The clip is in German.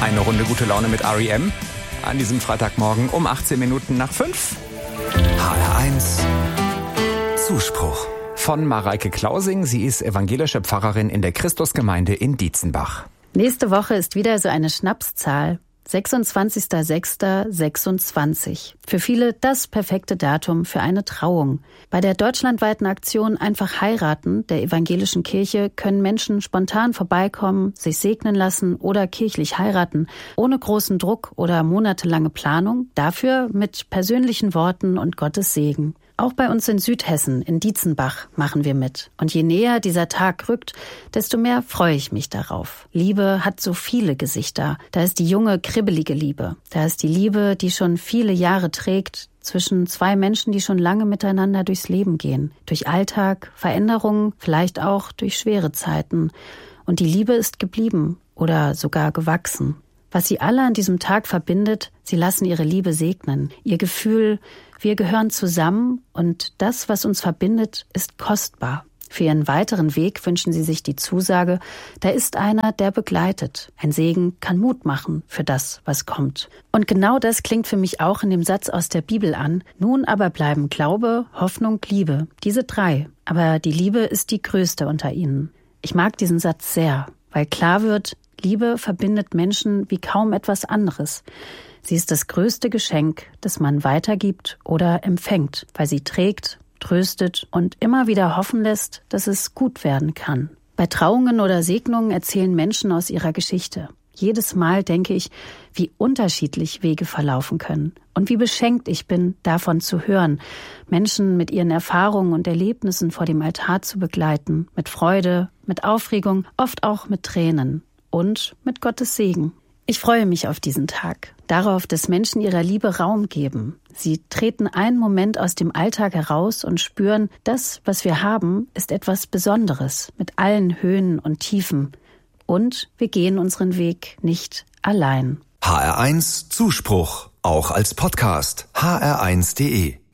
Eine Runde gute Laune mit R.E.M. an diesem Freitagmorgen um 18 Minuten nach 5. HR1 Zuspruch Von Mareike Klausing. Sie ist evangelische Pfarrerin in der Christusgemeinde in Dietzenbach. Nächste Woche ist wieder so eine Schnapszahl. 26.06.26. Für viele das perfekte Datum für eine Trauung. Bei der deutschlandweiten Aktion Einfach heiraten der evangelischen Kirche können Menschen spontan vorbeikommen, sich segnen lassen oder kirchlich heiraten, ohne großen Druck oder monatelange Planung, dafür mit persönlichen Worten und Gottes Segen. Auch bei uns in Südhessen, in Dietzenbach, machen wir mit. Und je näher dieser Tag rückt, desto mehr freue ich mich darauf. Liebe hat so viele Gesichter. Da ist die junge, kribbelige Liebe. Da ist die Liebe, die schon viele Jahre trägt, zwischen zwei Menschen, die schon lange miteinander durchs Leben gehen. Durch Alltag, Veränderungen, vielleicht auch durch schwere Zeiten. Und die Liebe ist geblieben oder sogar gewachsen. Was sie alle an diesem Tag verbindet, sie lassen ihre Liebe segnen. Ihr Gefühl, wir gehören zusammen und das, was uns verbindet, ist kostbar. Für ihren weiteren Weg wünschen sie sich die Zusage, da ist einer, der begleitet. Ein Segen kann Mut machen für das, was kommt. Und genau das klingt für mich auch in dem Satz aus der Bibel an. Nun aber bleiben Glaube, Hoffnung, Liebe. Diese drei. Aber die Liebe ist die größte unter ihnen. Ich mag diesen Satz sehr, weil klar wird, Liebe verbindet Menschen wie kaum etwas anderes. Sie ist das größte Geschenk, das man weitergibt oder empfängt, weil sie trägt, tröstet und immer wieder hoffen lässt, dass es gut werden kann. Bei Trauungen oder Segnungen erzählen Menschen aus ihrer Geschichte. Jedes Mal denke ich, wie unterschiedlich Wege verlaufen können und wie beschenkt ich bin, davon zu hören, Menschen mit ihren Erfahrungen und Erlebnissen vor dem Altar zu begleiten, mit Freude, mit Aufregung, oft auch mit Tränen. Und mit Gottes Segen. Ich freue mich auf diesen Tag, darauf, dass Menschen ihrer Liebe Raum geben. Sie treten einen Moment aus dem Alltag heraus und spüren, das, was wir haben, ist etwas Besonderes, mit allen Höhen und Tiefen. Und wir gehen unseren Weg nicht allein. HR1 Zuspruch, auch als Podcast. hr1.de